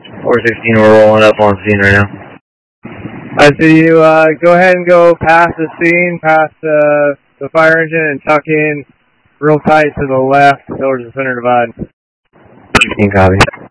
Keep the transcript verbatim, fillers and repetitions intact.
four sixteen, we're rolling up on scene right now. I see you. Uh, go ahead and go past the scene, past uh, the fire engine, and tuck in real tight to the left towards the center divide. sixteen, copy.